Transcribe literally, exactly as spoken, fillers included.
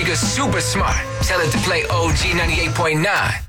speaker's super smart. Tell it to play O G ninety-eight point nine.